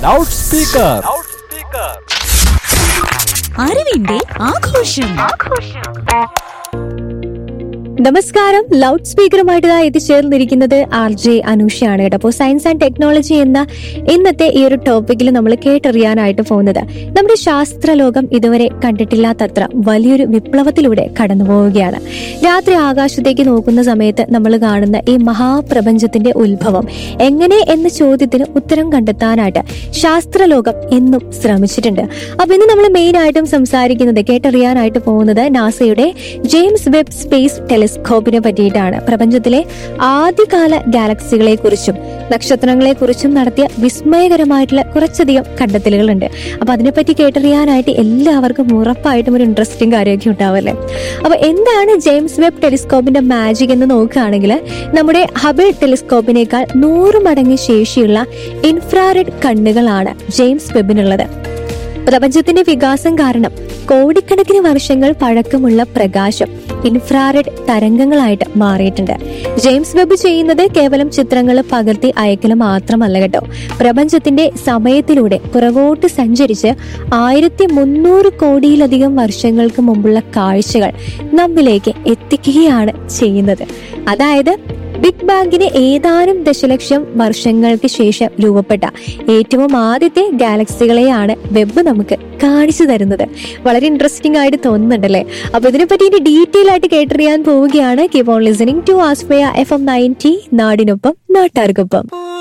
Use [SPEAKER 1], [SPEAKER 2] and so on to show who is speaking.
[SPEAKER 1] Loud speaker.
[SPEAKER 2] അറിവിന്റെ ആഘോഷം.
[SPEAKER 3] നമസ്കാരം. ലൗഡ് സ്പീക്കറുമായിട്ട് എത്തിച്ചേർന്നിരിക്കുന്നത് RJ അനുഷയാണ് കേട്ടോ. അപ്പോൾ സയൻസ് ആൻഡ് ടെക്നോളജി എന്ന ഇന്നത്തെ ഈ ഒരു ടോപ്പിക്കിൽ നമ്മൾ കേട്ടറിയാനായിട്ട് പോകുന്നത് നമ്മുടെ ശാസ്ത്രലോകം ഇതുവരെ കണ്ടിട്ടില്ലാത്തത്ര വലിയൊരു വിപ്ലവത്തിലൂടെ കടന്നു പോവുകയാണ്. രാത്രി ആകാശത്തേക്ക് നോക്കുന്ന സമയത്ത് നമ്മൾ കാണുന്ന ഈ മഹാപ്രപഞ്ചത്തിന്റെ ഉത്ഭവം എങ്ങനെ എന്ന ചോദ്യത്തിന് ഉത്തരം കണ്ടെത്താനായിട്ട് ശാസ്ത്രലോകം എന്നും ശ്രമിച്ചിട്ടുണ്ട്. അപ്പൊ ഇന്ന് നമ്മൾ മെയിൻ ആയിട്ടും സംസാരിക്കുന്നത്, കേട്ടറിയാനായിട്ട് പോകുന്നത് നാസയുടെ ജെയിംസ് വെബ് സ്പേസ് ടെലിസ്കോപ്പിനെ പറ്റിയിട്ടാണ്. പ്രപഞ്ചത്തിലെ ആദ്യകാല ഗാലക്സികളെ കുറിച്ചും നക്ഷത്രങ്ങളെ കുറിച്ചും നടത്തിയ വിസ്മയകരമായിട്ടുള്ള കുറച്ചധികം കണ്ടെത്തലുകളുണ്ട്. അപ്പൊ അതിനെപ്പറ്റി കേട്ടറിയാനായിട്ട് എല്ലാവർക്കും ഉറപ്പായിട്ടും ഒരു ഇൻട്രസ്റ്റിംഗ് കാര്യമൊക്കെ ഉണ്ടാവല്ലേ. അപ്പൊ എന്താണ് ജെയിംസ് വെബ് ടെലിസ്കോപ്പിന്റെ മാജിക് എന്ന് നോക്കുകയാണെങ്കിൽ, നമ്മുടെ ഹബിൾ ടെലിസ്കോപ്പിനേക്കാൾ 100 മടങ്ങ് ശേഷിയുള്ള ഇൻഫ്രാറെഡ് കണ്ണുകളാണ് ജെയിംസ് വെബിനുള്ളത്. പ്രപഞ്ചത്തിന്റെ വികാസം കാരണം കോടിക്കണക്കിന് വർഷങ്ങൾ പഴക്കമുള്ള പ്രകാശം ഇൻഫ്രാറെഡ് തരംഗങ്ങളായിട്ട് മാറിയിട്ടുണ്ട്. ജെയിംസ് വെബ് ചെയ്യുന്നത് കേവലം ചിത്രങ്ങൾ പകർത്തി അയക്കൽ മാത്രമല്ല കേട്ടോ. പ്രപഞ്ചത്തിന്റെ സമയത്തിലൂടെ പുറകോട്ട് സഞ്ചരിച്ച് 1300 കോടിയിലധികം വർഷങ്ങൾക്ക് മുമ്പുള്ള കാഴ്ചകൾ നമ്മിലേക്ക് എത്തിക്കുകയാണ് ചെയ്യുന്നത്. അതായത് ബിഗ് ബാങ്കിന് ഏതാനും ദശലക്ഷം വർഷങ്ങൾക്ക് ശേഷം രൂപപ്പെട്ട ഏറ്റവും ആദ്യത്തെ ഗാലക്സികളെയാണ് വെബ് നമുക്ക് കാണിച്ചു തരുന്നത്. വളരെ ഇൻട്രസ്റ്റിംഗ് ആയിട്ട് തോന്നുന്നുണ്ടല്ലേ. അപ്പൊ ഇതിനെപ്പറ്റി ഇനി ഡീറ്റെയിൽ ആയിട്ട് കേട്ടറിയാൻ പോവുകയാണ്. Keep on listening to Australia FM 90, നാടിനൊപ്പം നാട്ടാർക്കൊപ്പം.